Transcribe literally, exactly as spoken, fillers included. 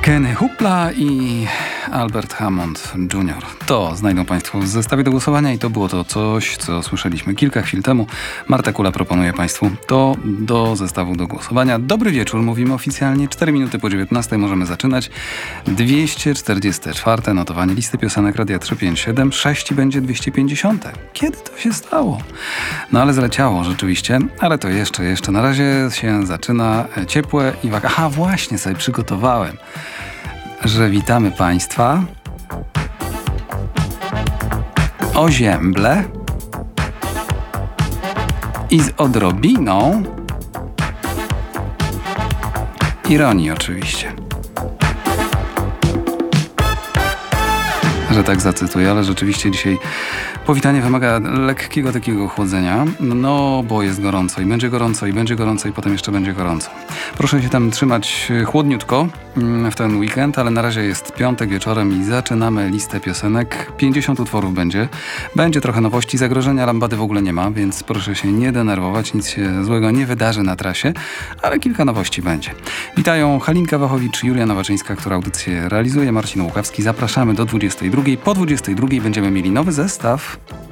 Kenny Hoopla i Albert Hammond junior To znajdą Państwo w zestawie do głosowania i to było to coś, co słyszeliśmy kilka chwil temu. Marta Kula proponuje Państwu to do zestawu do głosowania. Dobry wieczór, mówimy oficjalnie. cztery minuty po dziewiętnastej możemy zaczynać. dwieście czterdzieste czwarte notowanie listy piosenek Radia trzysta pięćdziesiąt siedem. sześć będzie dwieście pięćdziesiąte. Kiedy to się stało? No ale zleciało rzeczywiście, ale to jeszcze, jeszcze. Na razie się zaczyna ciepłe i wak... Aha, właśnie sobie przygotowałem, że witamy Państwa o zięble i z odrobiną ironii oczywiście. Że tak zacytuję, ale rzeczywiście dzisiaj powitanie wymaga lekkiego takiego ochłodzenia, no bo jest gorąco i będzie gorąco i będzie gorąco i potem jeszcze będzie gorąco. Proszę się tam trzymać chłodniutko w ten weekend, ale na razie jest piątek wieczorem i zaczynamy listę piosenek. pięćdziesiąt utworów będzie. Będzie trochę nowości, zagrożenia lambady w ogóle nie ma, więc proszę się nie denerwować, nic się złego nie wydarzy na trasie, ale kilka nowości będzie. Witają Halinka Wachowicz, Julia Nowaczyńska, która audycję realizuje, Marcin Łukawski. Zapraszamy do dwudziestej drugiej. Po dwudziestej drugiej będziemy mieli nowy zestaw.